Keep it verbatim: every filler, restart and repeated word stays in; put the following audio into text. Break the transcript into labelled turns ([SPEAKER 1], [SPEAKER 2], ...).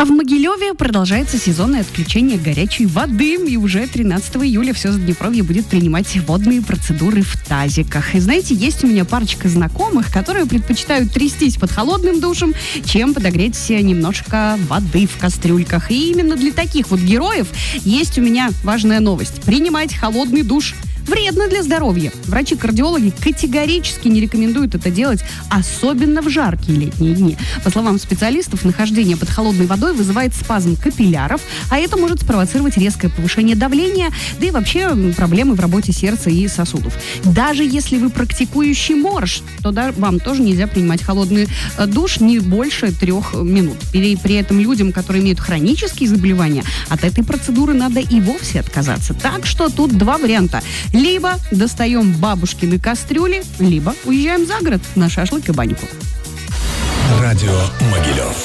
[SPEAKER 1] А в Могилеве продолжается сезонное отключение горячей воды. И уже тринадцатого июля все Заднепровье будет принимать водные процедуры в тазиках. И знаете, есть у меня парочка знакомых, которые предпочитают трястись под холодным душем, чем подогреть немножко воды в кастрюльках. И именно для таких вот героев есть у меня важная новость. Принимать холодный душ вредно для здоровья. Врачи-кардиологи категорически не рекомендуют это делать, особенно в жаркие летние дни. По словам специалистов, нахождение под холодной водой вызывает спазм капилляров, а это может спровоцировать резкое повышение давления, да и вообще проблемы в работе сердца и сосудов. Даже если вы практикующий морж, то да, вам тоже нельзя принимать холодный душ не больше трех минут. При, при этом людям, которые имеют хронические заболевания, от этой процедуры надо и вовсе отказаться. Так что тут два варианта. Либо достаем бабушкины кастрюли, либо уезжаем за город на шашлык и баньку.
[SPEAKER 2] Радио Могилев.